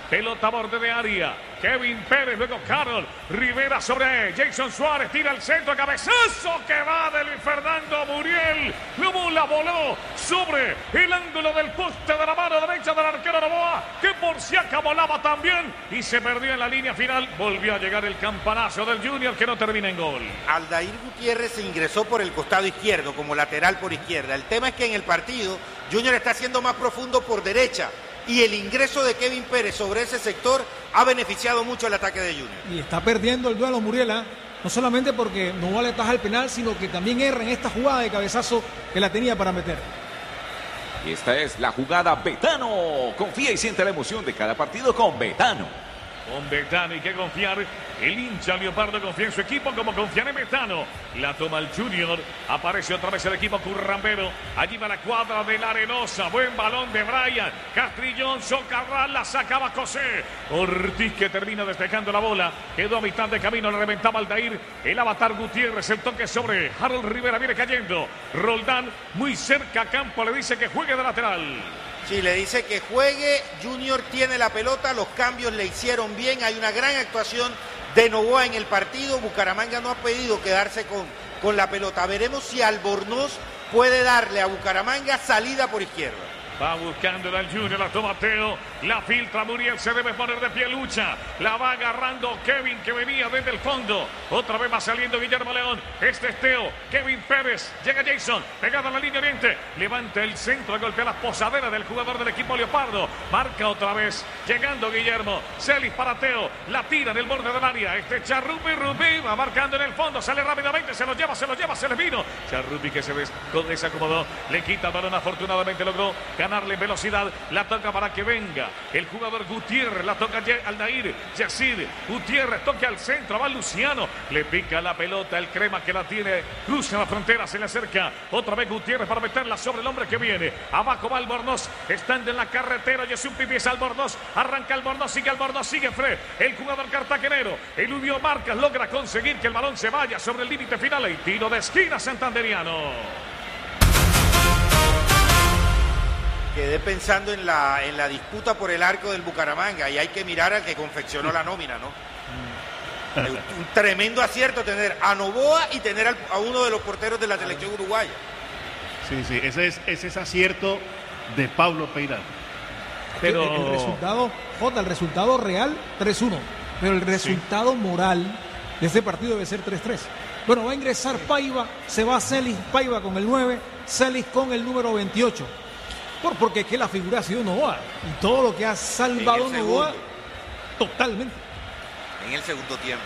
Pelota a borde de área. Kevin Pérez, luego Carol Rivera sobre Jason Suárez. Tira el centro, cabezazo que va de Luis Fernando Muriel. La voló sobre el ángulo del poste de la mano derecha del arquero Novoa, que por si acá volaba también y se perdió en la línea final. Volvió a llegar el campanazo del Junior que no termina en gol. Aldair Gutiérrez se ingresó por el costado izquierdo como lateral por izquierda. El tema es que en el partido Junior está siendo más profundo por derecha. Y el ingreso de Kevin Pérez sobre ese sector ha beneficiado mucho el ataque de Junior. Y está perdiendo el duelo Muriel, no solamente porque no vale taja el penal, sino que también erra en esta jugada de cabezazo que la tenía para meter. Y esta es la jugada Betano. Confía y siente la emoción de cada partido con Betano. Con Betano hay que confiar. El hincha Leopardo confía en su equipo como confía en Betano. La toma el Junior. Aparece otra vez el equipo currambero. Allí va la cuadra de la Arenosa. Buen balón de Brian. Castrillón, Socarral, la sacaba José. Ortiz que termina despejando la bola. Quedó a mitad de camino, le reventaba Aldair. El avatar Gutiérrez, el toque sobre Harold Rivera, viene cayendo. Roldán muy cerca a campo, le dice que juegue de lateral. Sí, le dice que juegue. Junior tiene la pelota, los cambios le hicieron bien. Hay una gran actuación de Novoa en el partido. Bucaramanga no ha pedido quedarse con la pelota. Veremos si Albornoz puede darle a Bucaramanga salida por izquierda. Va buscando al Junior, la toma Teo, la filtra Muriel, se debe poner de pie, lucha, la va agarrando Kevin que venía desde el fondo, otra vez va saliendo Guillermo León, este es Teo, Kevin Pérez, llega Jason, pegado a la línea oriente, levanta el centro, golpea la posadera del jugador del equipo Leopardo, marca otra vez, llegando Guillermo, Celis para Teo, la tira del borde del área, este Charrupi, va marcando en el fondo, sale rápidamente, se lo lleva, se le vino, Charrupi que se desacomodó, le quita el balón, afortunadamente logró ganarle velocidad, la toca para que venga el jugador Gutiérrez, la toca Aldair, Yacir, Gutiérrez toca al centro, va Luciano, le pica la pelota, el crema que la tiene, cruza la frontera, se le acerca, otra vez Gutiérrez para meterla sobre el hombre que viene, abajo va Albornoz, estando en la carretera, Jesús Pipis Albornoz, arranca Albornoz, sigue Fred, el jugador cartagenero, eludió marcas, logra conseguir que el balón se vaya sobre el límite final y tiro de esquina santanderiano. Quedé pensando en la disputa por el arco del Bucaramanga y hay que mirar al que confeccionó la nómina, ¿no? Un tremendo acierto tener a Novoa y tener a uno de los porteros de la selección uruguaya. Sí, ese es acierto de Pablo Peirano. Pero el resultado real 3-1, pero el resultado moral de este partido debe ser 3-3. Bueno, va a ingresar Paiva, se va Celis, Paiva con el 9, Celis con el número 28. Porque es que la figura ha sido Novoa y todo lo que ha salvado Novoa totalmente. En el segundo tiempo.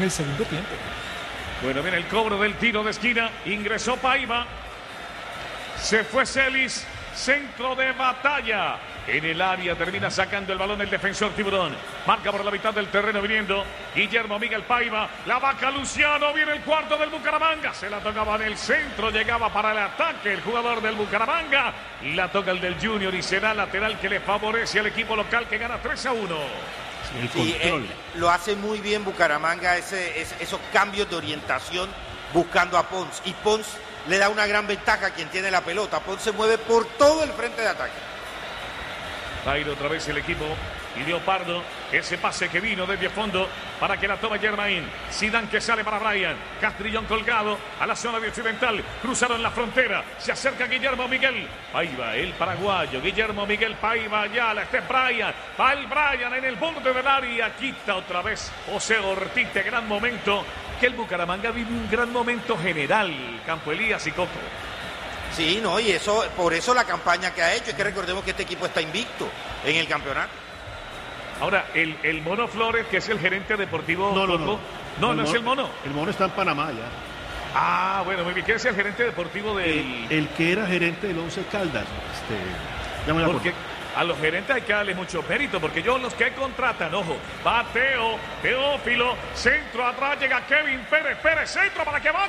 Bueno, viene el cobro del tiro de esquina. Ingresó Paiva. Se fue Celis. Centro de batalla. En el área termina sacando el balón el defensor Tiburón. Marca por la mitad del terreno viniendo Guillermo Miguel Paiva. La vaca Luciano. Viene el cuarto del Bucaramanga. Se la tocaba en el centro. Llegaba para el ataque el jugador del Bucaramanga. La toca el del Junior y será lateral que le favorece al equipo local que gana 3-1. Sí, lo hace muy bien Bucaramanga. Esos cambios de orientación buscando a Pons. Y Pons le da una gran ventaja a quien tiene la pelota. Pons se mueve por todo el frente de ataque. Va a ir otra vez el equipo y Leopardo, ese pase que vino desde fondo para que la tome Germain. Zidane que sale para Brian. Castrillón colgado a la zona de occidental. Cruzaron la frontera. Se acerca Guillermo Miguel Paiva, el paraguayo. Guillermo Miguel Paiva, Ayala. Este es Brian. Va el Brian en el borde del área. Quita otra vez José Ortiz. De gran momento. Que el Bucaramanga vive un gran momento general. Campo Elías y Coco. Sí, no, y por eso la campaña que ha hecho, es que recordemos que este equipo está invicto en el campeonato. Ahora, el Mono Flores, que es el gerente deportivo. No es el Mono. El Mono está en Panamá ya. Ah, bueno, muy bien. ¿Quién es el gerente deportivo del...? El que era gerente del Once Caldas. Porque a los gerentes hay que darle mucho mérito, porque yo los que contratan, ojo, va Teófilo, centro atrás, llega Kevin Pérez, centro para que banque.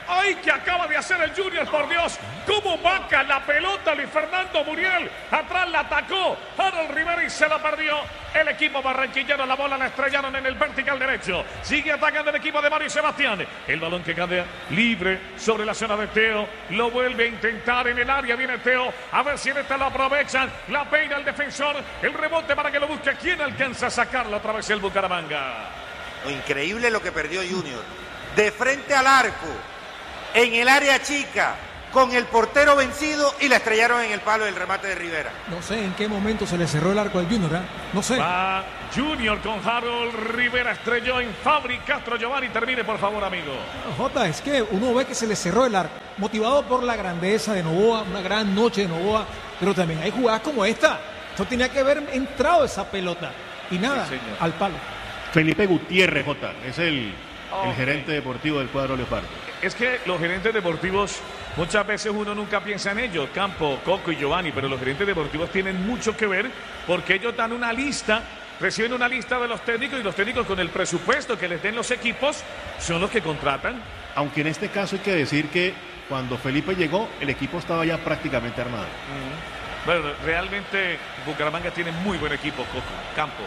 ¡Ay, que acaba de hacer el Junior, por Dios! ¿Cómo vaca la pelota Luis Fernando Muriel? Atrás la atacó Harold Rivera y se la perdió. El equipo barranquillero, la bola la estrellaron en el vertical derecho. Sigue atacando el equipo de Mario Sebastián. El balón que queda libre sobre la zona de Teo. Lo vuelve a intentar en el área. Viene Teo. A ver si en esta lo aprovechan. La peina el defensor. El rebote para que lo busque. ¿Quién alcanza a sacarlo otra vez el Bucaramanga? Increíble lo que perdió Junior. De frente al arco, en el área chica, con el portero vencido y la estrellaron en el palo del remate de Rivera. No sé en qué momento se le cerró el arco al Junior, ¿eh? No sé. Va Junior con Harold Rivera, estrelló en Fabri Castro. Giovanni, termine por favor, amigo. Jota, es que uno ve que se le cerró el arco, motivado por la grandeza de Novoa, una gran noche de Novoa, pero también hay jugadas como esta. Esto tenía que haber entrado esa pelota y nada, sí, al palo. Felipe Gutiérrez, Jota, es el gerente deportivo del cuadro Leopardo. Es que los gerentes deportivos, muchas veces uno nunca piensa en ellos, Campo, Coco y Giovanni, pero los gerentes deportivos tienen mucho que ver porque ellos dan una lista, reciben una lista de los técnicos y los técnicos con el presupuesto que les den los equipos son los que contratan. Aunque en este caso hay que decir que cuando Felipe llegó, el equipo estaba ya prácticamente armado. Bueno, realmente Bucaramanga tiene muy buen equipo, Coco, Campo.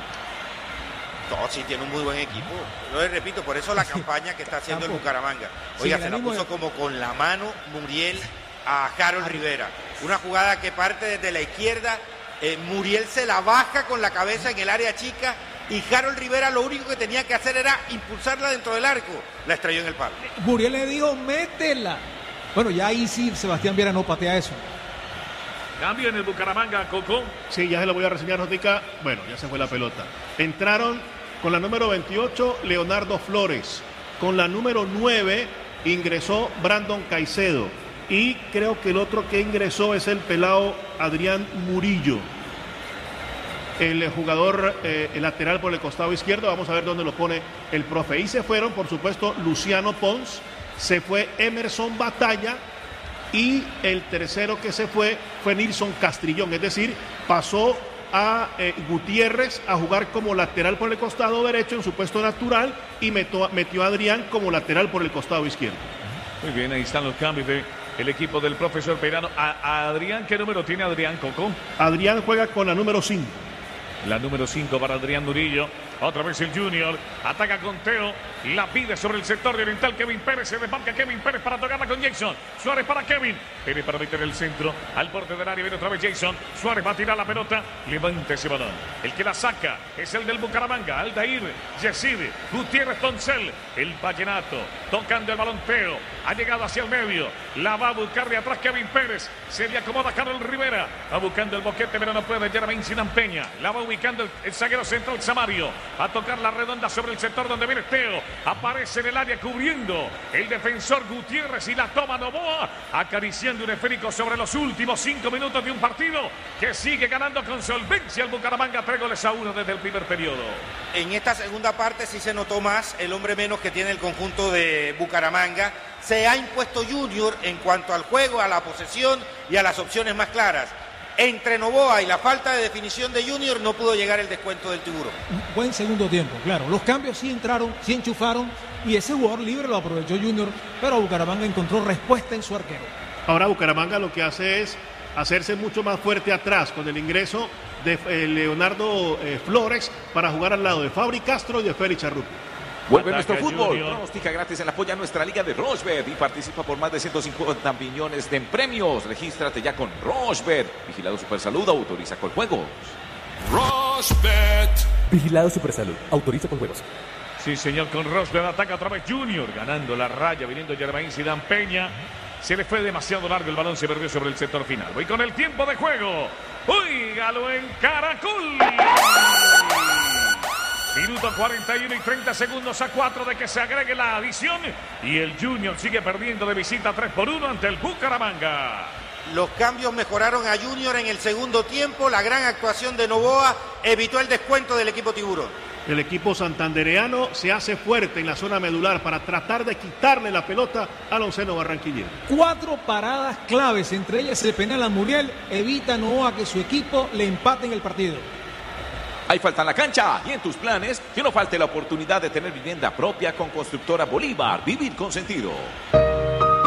No, sí, tiene un muy buen equipo. Yo les repito, por eso la campaña que está haciendo el Bucaramanga. Oiga, se la puso como con la mano Muriel a Harold Rivera. Una jugada que parte desde la izquierda. Muriel se la baja con la cabeza en el área chica. Y Harold Rivera lo único que tenía que hacer era impulsarla dentro del arco. La estrelló en el palo. Muriel le dijo, métela. Bueno, ya ahí sí Sebastián Viera no patea eso. Cambio en el Bucaramanga, Coco. Sí, ya se lo voy a reseñar, Notica. Bueno, ya se fue la pelota. Entraron con la número 28, Leonardo Flores. Con la número 9 ingresó Brandon Caicedo. Y creo que el otro que ingresó es el pelado Adrián Murillo. El jugador el lateral por el costado izquierdo. Vamos a ver dónde lo pone el profe. Y se fueron, por supuesto, Luciano Pons. Se fue Emerson Batalla. Y el tercero que se fue Nilson Castrillón. Es decir, pasó a Gutiérrez a jugar como lateral por el costado derecho en su puesto natural y metió a Adrián como lateral por el costado izquierdo. Muy bien, ahí están los cambios del equipo del profesor Peirano. ¿A Adrián qué número tiene Adrián, Coco? Adrián juega con la número 5. La número 5 para Adrián Murillo. Otra vez el Junior. Ataca con Teo. La pide sobre el sector de oriental. Kevin Pérez. Se desmarca Kevin Pérez para tocarla con Jason. Suárez para Kevin. Pérez para meter el centro. Al borde del área viene otra vez Jason. Suárez va a tirar la pelota. Levanta ese balón. El que la saca es el del Bucaramanga. Aldair, Yesid, Gutiérrez Poncel. El Vallenato. Tocando el balón Teo. Ha llegado hacia el medio. La va a buscar de atrás Kevin Pérez. Se le acomoda Carlos Rivera. Va buscando el boquete, pero no puede. Jermaine Sinan Peña. La va ubicando el zaguero central Samario. A tocar la redonda sobre el sector donde viene Teo. Aparece en el área cubriendo el defensor Gutiérrez y la toma Novoa. Acariciando un esférico sobre los últimos 5 minutos de un partido que sigue ganando con solvencia el Bucaramanga. 3-1 desde el primer periodo. En esta segunda parte sí se notó más el hombre menos que tiene el conjunto de Bucaramanga. Se ha impuesto Junior en cuanto al juego, a la posesión y a las opciones más claras. Entre Novoa y la falta de definición de Junior no pudo llegar el descuento del Tiburón. Buen segundo tiempo, claro. Los cambios sí entraron, sí enchufaron y ese jugador libre lo aprovechó Junior, pero Bucaramanga encontró respuesta en su arquero. Ahora Bucaramanga lo que hace es hacerse mucho más fuerte atrás con el ingreso de Leonardo Flores para jugar al lado de Fabri Castro y de Félix Charrup. Vuelve nuestro fútbol. Pronostica gratis en la apoya nuestra liga de Rochebet y participa por más de 150 millones de premios. Regístrate ya con Rochebet. Vigilado Supersalud, autoriza con juegos. Rochebet. Vigilado Supersalud, autoriza con juegos. Sí, señor, con Rochebet ataca otra vez Junior, ganando la raya, viniendo Jermaine Sidan Peña. Se le fue demasiado largo, el balón se perdió sobre el sector final. Voy con el tiempo de juego. Óigalo en Caracol. Minuto 41 y 30 segundos a 4 de que se agregue la adición. Y el Junior sigue perdiendo de visita 3-1 ante el Bucaramanga. Los cambios mejoraron a Junior en el segundo tiempo. La gran actuación de Novoa evitó el descuento del equipo Tiburón. El equipo santandereano se hace fuerte en la zona medular para tratar de quitarle la pelota al onceno barranquillero. 4 paradas claves, entre ellas el penal a Muriel, evita Novoa que su equipo le empate en el partido. Hay falta en la cancha y en tus planes que no falte la oportunidad de tener vivienda propia con Constructora Bolívar. Vivir con sentido.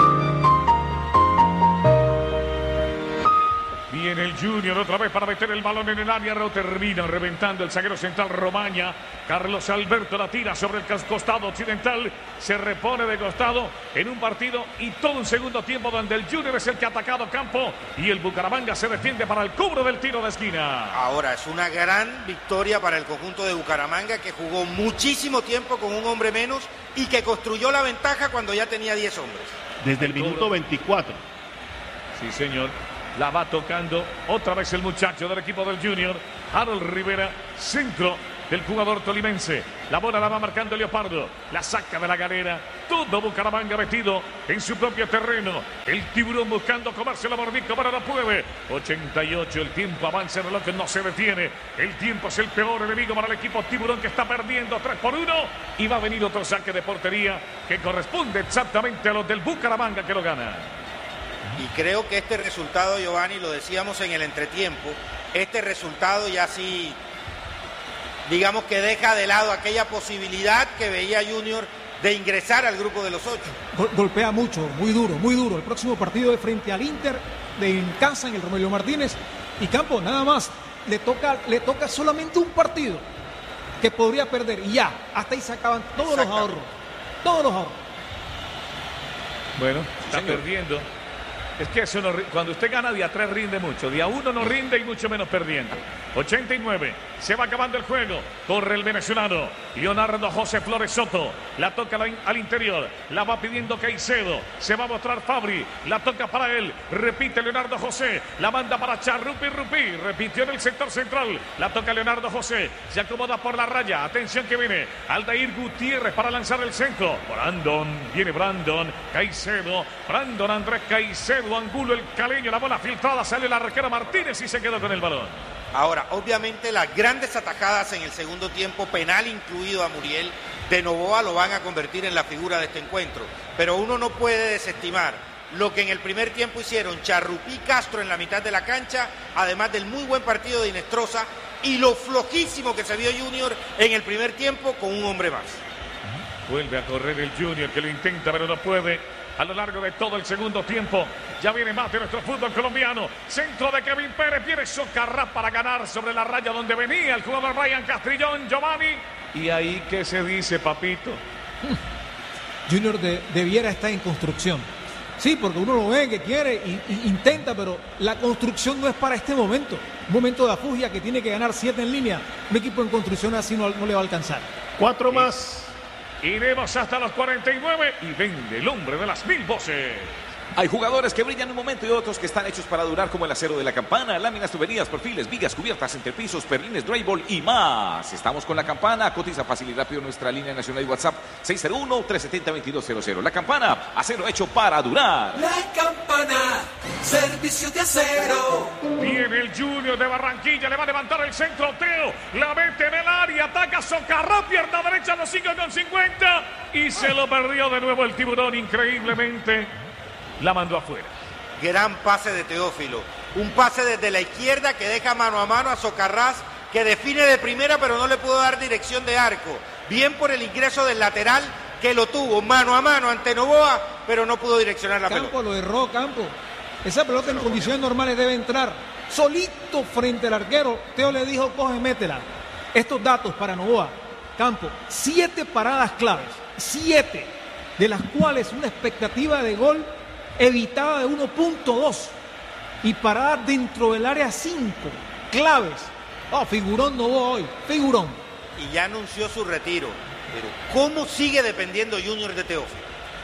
Junior otra vez para meter el balón en el área. Lo termina reventando el zaguero central Romaña. Carlos Alberto la tira sobre el costado occidental. Se repone de costado en un partido y todo un segundo tiempo donde el Junior es el que ha atacado campo y el Bucaramanga se defiende para el cobro del tiro de esquina. Ahora es una gran victoria para el conjunto de Bucaramanga, que jugó muchísimo tiempo con un hombre menos y que construyó la ventaja cuando ya tenía 10 hombres. Desde el minuto 24. Sí, señor. La va tocando otra vez el muchacho del equipo del Junior, Harold Rivera, centro del jugador tolimense. La bola la va marcando Leopardo, la saca de la galera. Todo Bucaramanga metido en su propio terreno. El Tiburón buscando comerse la mordisco, pero no puede. 88, el tiempo avanza, el reloj no se detiene. El tiempo es el peor enemigo para el equipo Tiburón, que está perdiendo 3-1. Y va a venir otro saque de portería que corresponde exactamente a los del Bucaramanga, que lo gana. Y creo que este resultado, Giovanni, lo decíamos en el entretiempo, este resultado ya sí, digamos que deja de lado aquella posibilidad que veía Junior de ingresar al grupo de los 8. Golpea mucho, muy duro, muy duro. El próximo partido es frente al Inter en casa, en el Romelio Martínez. Y Campos, nada más, le toca solamente un partido que podría perder. Y ya, hasta ahí se acaban todos los ahorros. Todos los ahorros. Bueno, está perdiendo. Es que eso no, cuando usted gana día 3 rinde mucho, día 1 no rinde y mucho menos perdiendo. 89, se va acabando el juego, corre el venezolano Leonardo José Flores Soto, la toca al interior, la va pidiendo Caicedo, se va a mostrar Fabri, la toca para él, repite Leonardo José, la manda para Charrupi Rupi, repitió en el sector central, la toca Leonardo José, se acomoda por la raya, atención que viene Aldair Gutiérrez para lanzar el centro, viene Brandon, Caicedo, Brandon Andrés Caicedo, Angulo el caleño, la bola filtrada, sale la arquera Martínez y se quedó con el balón. Ahora, obviamente las grandes atajadas en el segundo tiempo, penal incluido a Muriel, de Novoa lo van a convertir en la figura de este encuentro. Pero uno no puede desestimar lo que en el primer tiempo hicieron Charrupí Castro en la mitad de la cancha, además del muy buen partido de Inestrosa y lo flojísimo que se vio Junior en el primer tiempo con un hombre más. Vuelve a correr el Junior, que lo intenta pero no puede. A lo largo de todo el segundo tiempo, ya viene más de nuestro fútbol colombiano. Centro de Kevin Pérez, viene Socarrás para ganar sobre la raya donde venía el jugador Brian Castrillón, Giovanni. ¿Y ahí qué se dice, papito? Junior debiera estar en construcción. Sí, porque uno lo ve que quiere y intenta, pero la construcción no es para este momento. Un momento de afugia que tiene que ganar 7 en línea. Un equipo en construcción así no le va a alcanzar. 4 más. Iremos hasta los 49 y vende el hombre de las 1000 voces. Hay jugadores que brillan un momento y otros que están hechos para durar, como el acero de la Campana, láminas, tuberías, perfiles, vigas, cubiertas, entrepisos, perlines, drywall y más. Estamos con la Campana. Cotiza fácil y rápido nuestra línea nacional de WhatsApp 601-370-2200. La Campana, acero hecho para durar. La Campana, servicio de acero. Viene el Junior de Barranquilla, le va a levantar el centro, Teo, la mete en el área, ataca Socarrás, pierna derecha, los 5,50 y se lo perdió de nuevo el Tiburón, increíblemente. La mandó afuera. Gran pase de Teófilo. Un pase desde la izquierda que deja mano a mano a Socarrás, que define de primera pero no le pudo dar dirección de arco. Bien por el ingreso del lateral, que lo tuvo mano a mano ante Novoa, pero no pudo direccionar la pelota. Campo lo erró, Campo. Esa pelota en condiciones normales debe entrar solito frente al arquero. Teo le dijo, coge, métela. Estos datos para Novoa. Campo, 7 paradas claves. 7, de las cuales una expectativa de gol evitada de 1.2 y parada dentro del área 5, claves. Figurón Novoa hoy, figurón. Y ya anunció su retiro, pero ¿cómo sigue dependiendo Junior de Teófilo?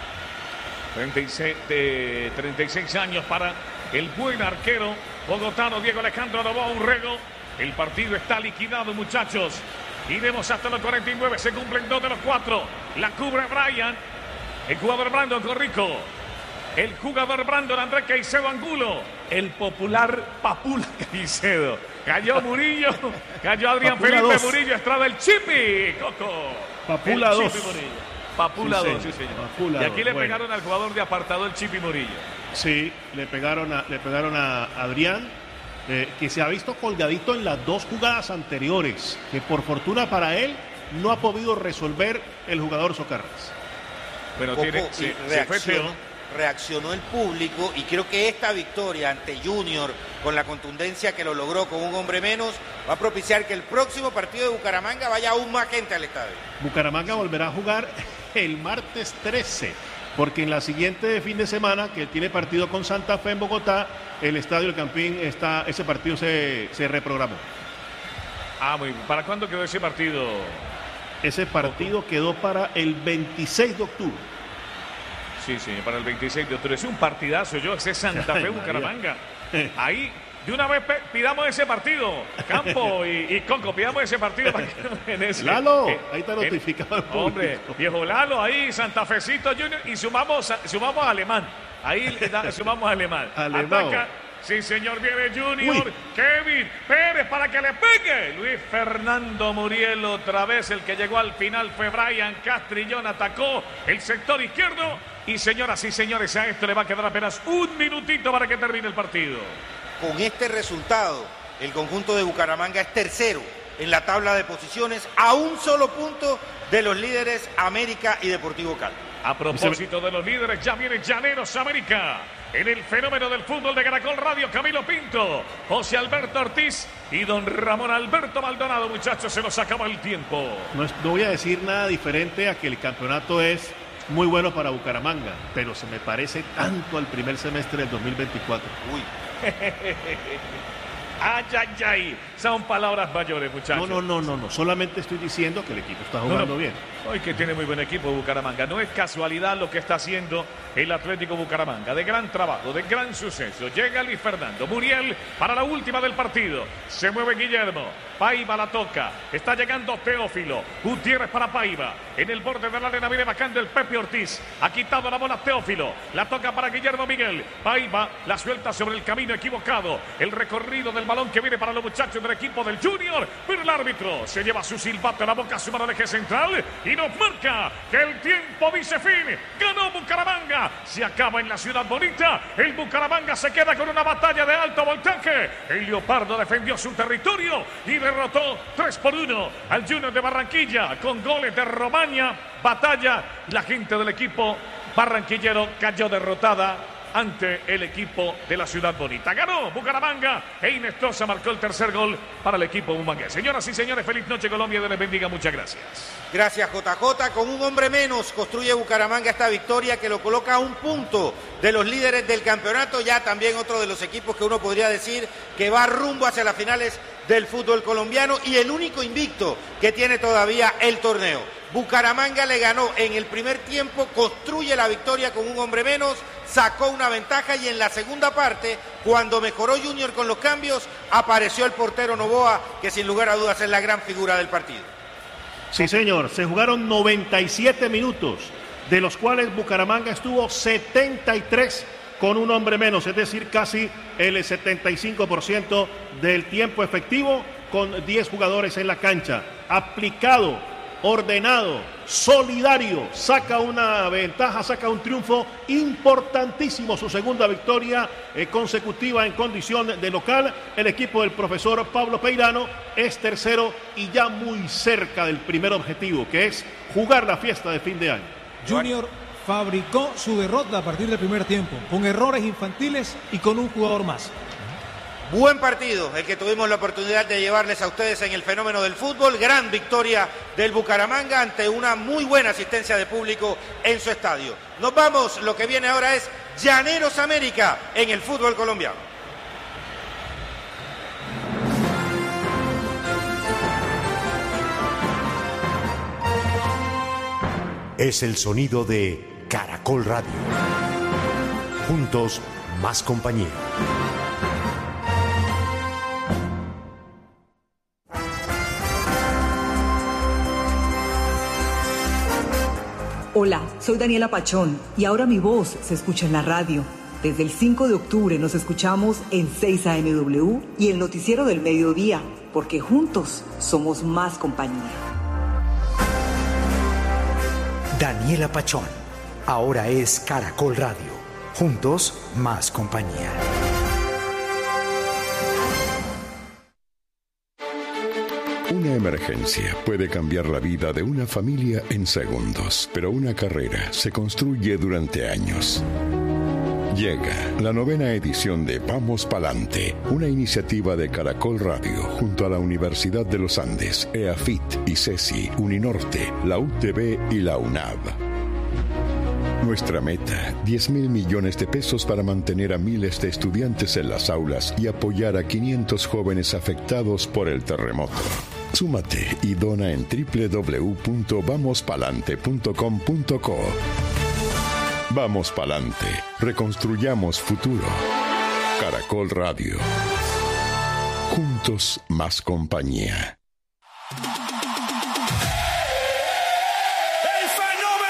36 años para el buen arquero bogotano Diego Alejandro Novoa Urrego. El partido está liquidado, muchachos. Iremos hasta los 49, se cumplen 2 de los 4. La cubre Brian, el jugador Brandon Corrico. El jugador Brandon Andrés Caicedo Angulo. El popular Papula Caicedo. Cayó Murillo. Cayó Adrián Papula Felipe 2. Murillo. Estrada el Chipi. Coco. Papula el 2. Chipi Murillo. Papula 2, sí, señor. Papula Y aquí 2, le bueno. pegaron al jugador de apartado el Chipi Murillo. Sí, le pegaron a Adrián, que se ha visto colgadito en las 2 jugadas anteriores, que por fortuna para él no ha podido resolver el jugador Socarrás. Bueno, Coco, tiene, y se fue reacción. Teo. reaccionó el público y creo que esta victoria ante Junior, con la contundencia que lo logró con un hombre menos, va a propiciar que el próximo partido de Bucaramanga vaya aún más gente al estadio. Bucaramanga volverá a jugar el martes 13, porque en la siguiente fin de semana, que tiene partido con Santa Fe en Bogotá, el Estadio El Campín, ese partido se reprogramó. ¿Para cuándo quedó ese partido? Ese partido quedó para el 26 de octubre. Sí, para el 26 de octubre. Es un partidazo, ese Santa Fe Bucaramanga. Ahí, de una vez pidamos ese partido. Campo y Coco, pidamos ese partido. Para que Lalo, ahí está notificado. Hombre, viejo Lalo, ahí Santa Fecito Junior y sumamos a Alemán. Ahí sumamos a Alemán. Ataca. Sí, señor, viene Junior. Uy. Kevin Pérez para que le pegue. Luis Fernando Muriel otra vez. El que llegó al final fue Brian Castrillón. Atacó el sector izquierdo. Y señoras y señores, a esto le va a quedar apenas un minutito para que termine el partido. Con este resultado, el conjunto de Bucaramanga es tercero en la tabla de posiciones, a un solo punto de los líderes América y Deportivo Cali. A propósito de los líderes, ya viene Llaneros América. En el fenómeno del fútbol de Caracol Radio, Camilo Pinto, José Alberto Ortiz y don Ramón Alberto Maldonado. Muchachos, se nos acaba el tiempo. No voy a decir nada diferente a que el campeonato es muy bueno para Bucaramanga, pero se me parece tanto al primer semestre del 2024. Uy. Ay. Son palabras mayores, muchachos. No. Solamente estoy diciendo que el equipo está jugando bien. Hoy que tiene muy buen equipo Bucaramanga. No es casualidad lo que está haciendo el Atlético Bucaramanga. De gran trabajo, de gran suceso. Llega Luis Fernando Muriel para la última del partido. Se mueve Guillermo. Paiva la toca. Está llegando Teófilo. Gutiérrez para Paiva. En el borde de la arena viene bajando el Pepe Ortiz. Ha quitado la bola Teófilo. La toca para Guillermo Miguel. Paiva la suelta sobre el camino equivocado. El recorrido del balón que viene para los muchachos del equipo del Junior. Pero el árbitro se lleva su silbato a la boca, su mano de eje central. Y nos marca que el tiempo dice fin. Ganó Bucaramanga. Se acaba en la ciudad bonita. El Bucaramanga se queda con una batalla de alto voltaje. El Leopardo defendió su territorio y derrotó 3-1 al Junior de Barranquilla con goles de Romaña. Batalla. La gente del equipo barranquillero cayó derrotada ante el equipo de la ciudad bonita. Ganó Bucaramanga e Inestrosa marcó el tercer gol para el equipo bumangués. Señoras y señores, feliz noche Colombia, Dios les bendiga, muchas gracias. Gracias JJ, con un hombre menos construye Bucaramanga esta victoria que lo coloca a un punto de los líderes del campeonato, ya también otro de los equipos que uno podría decir que va rumbo hacia las finales del fútbol colombiano y el único invicto que tiene todavía el torneo. Bucaramanga le ganó en el primer tiempo, construye la victoria con un hombre menos, sacó una ventaja y en la segunda parte, cuando mejoró Junior con los cambios, apareció el portero Novoa, que sin lugar a dudas es la gran figura del partido. Sí, señor, se jugaron 97 minutos, de los cuales Bucaramanga estuvo 73 con un hombre menos, es decir, casi el 75% del tiempo efectivo con 10 jugadores en la cancha. Aplicado, ordenado, solidario, saca una ventaja, saca un triunfo importantísimo, su segunda victoria consecutiva en condición de local. El equipo del profesor Pablo Peirano es tercero y ya muy cerca del primer objetivo, que es jugar la fiesta de fin de año. Junior fabricó su derrota a partir del primer tiempo, con errores infantiles y con un jugador más. Buen partido el que tuvimos la oportunidad de llevarles a ustedes en el fenómeno del fútbol. Gran victoria del Bucaramanga ante una muy buena asistencia de público en su estadio. Nos vamos, lo que viene ahora es Llaneros América en el fútbol colombiano. Es el sonido de Caracol Radio. Juntos, más compañía. Hola, soy Daniela Pachón y ahora mi voz se escucha en la radio. Desde el 5 de octubre nos escuchamos en 6 AMW y el noticiero del mediodía, porque juntos somos más compañía. Daniela Pachón, ahora es Caracol Radio. Juntos, más compañía. Una emergencia puede cambiar la vida de una familia en segundos, pero una carrera se construye durante años. Llega la 9ª edición de Vamos Palante, una iniciativa de Caracol Radio junto a la Universidad de los Andes, EAFIT, ICESI, Uninorte, la UTB y la UNAV. Nuestra meta, 10.000 millones de pesos para mantener a miles de estudiantes en las aulas y apoyar a 500 jóvenes afectados por el terremoto. Súmate y dona en www.vamospalante.com.co. Vamos Palante, reconstruyamos futuro. Caracol Radio. Juntos más compañía.